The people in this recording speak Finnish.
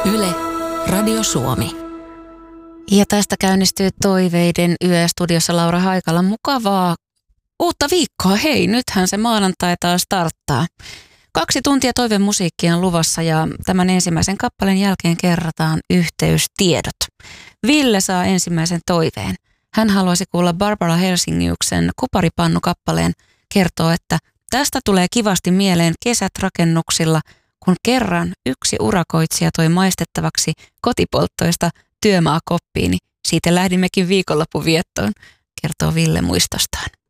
Yle, Radio Suomi. Ja tästä käynnistyy Toiveiden yö studiossa Laura Haikala. Mukavaa uutta viikkoa. Hei, nythän se maanantai taas starttaa. 2 tuntia toivemusiikkia on luvassa ja tämän ensimmäisen kappaleen jälkeen kerrataan yhteystiedot. Ville saa ensimmäisen toiveen. Hän haluaisi kuulla Barbara Hersingiuksen Kuparipannu-kappaleen. Kertoo, että tästä tulee kivasti mieleen kesät rakennuksilla, kun kerran yksi urakoitsija toi maistettavaksi kotipolttoista työmaakoppiini. Siitä lähdimmekin viikonloppuviettoon, kertoo Ville muistostaan.